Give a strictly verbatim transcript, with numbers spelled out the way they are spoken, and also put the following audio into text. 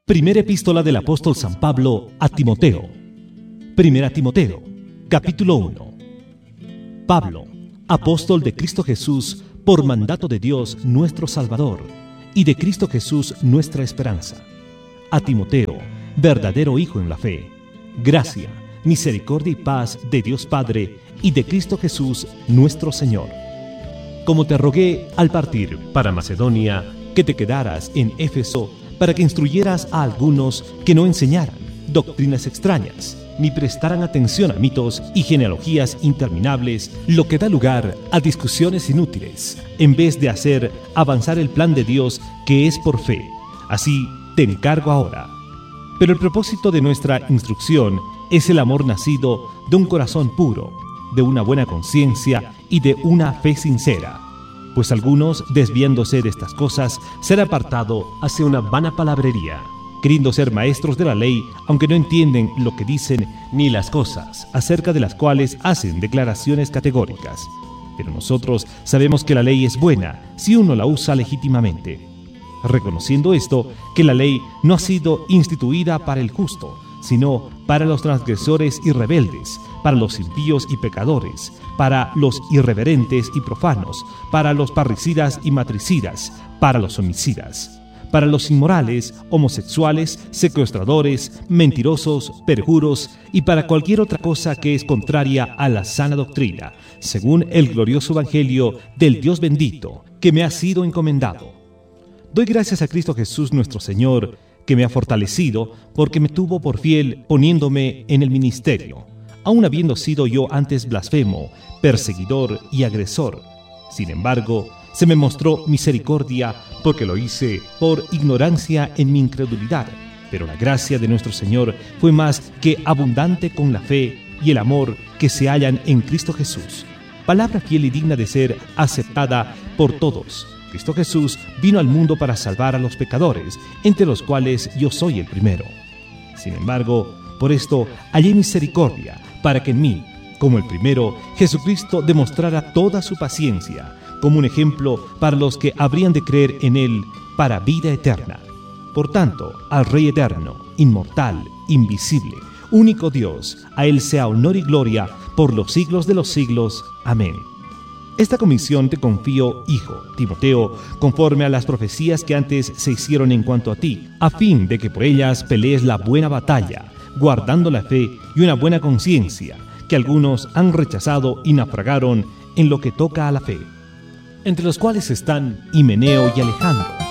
Primera epístola del apóstol San Pablo a Timoteo. Primera Timoteo, capítulo uno. Pablo, apóstol de Cristo Jesús, por mandato de Dios nuestro Salvador, y de Cristo Jesús nuestra esperanza. A Timoteo, verdadero hijo en la fe, gracia, misericordia y paz de Dios Padre y de Cristo Jesús nuestro Señor. Como te rogué al partir para Macedonia, que te quedaras en Éfeso, para que instruyeras a algunos que no enseñaran doctrinas extrañas, ni prestaran atención a mitos y genealogías interminables, lo que da lugar a discusiones inútiles, en vez de hacer avanzar el plan de Dios que es por fe. Así te encargo ahora. Pero el propósito de nuestra instrucción es el amor nacido de un corazón puro, de una buena conciencia y de una fe sincera. Pues algunos, desviándose de estas cosas, se han apartado hacia una vana palabrería, queriendo ser maestros de la ley, aunque no entienden lo que dicen ni las cosas acerca de las cuales hacen declaraciones categóricas. Pero nosotros sabemos que la ley es buena si uno la usa legítimamente, reconociendo esto, que la ley no ha sido instituida para el justo, sino para los transgresores y rebeldes, para los impíos y pecadores, para los irreverentes y profanos, para los parricidas y matricidas, para los homicidas, para los inmorales, homosexuales, secuestradores, mentirosos, perjuros y para cualquier otra cosa que es contraria a la sana doctrina, según el glorioso evangelio del Dios bendito, que me ha sido encomendado. Doy gracias a Cristo Jesús nuestro Señor, que me ha fortalecido porque me tuvo por fiel poniéndome en el ministerio, aun habiendo sido yo antes blasfemo, perseguidor y agresor. Sin embargo, se me mostró misericordia porque lo hice por ignorancia en mi incredulidad, pero la gracia de nuestro Señor fue más que abundante con la fe y el amor que se hallan en Cristo Jesús. Palabra fiel y digna de ser aceptada por todos. Cristo Jesús vino al mundo para salvar a los pecadores, entre los cuales yo soy el primero. Sin embargo, por esto hallé misericordia, para que en mí, como el primero, Jesucristo demostrara toda su paciencia, como un ejemplo para los que habrían de creer en Él para vida eterna. Por tanto, al Rey eterno, inmortal, invisible, único Dios, a Él sea honor y gloria por los siglos de los siglos. Amén. Esta comisión te confío, hijo, Timoteo, conforme a las profecías que antes se hicieron en cuanto a ti, a fin de que por ellas pelees la buena batalla, guardando la fe y una buena conciencia, que algunos han rechazado y naufragaron en lo que toca a la fe, entre los cuales están Himeneo y Alejandro,